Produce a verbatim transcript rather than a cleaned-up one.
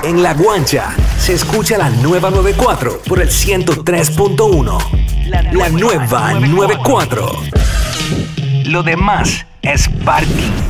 En La Guancha se escucha la nueva noventa y cuatro por el ciento tres punto uno. La nueva noventa y cuatro. Lo demás es party.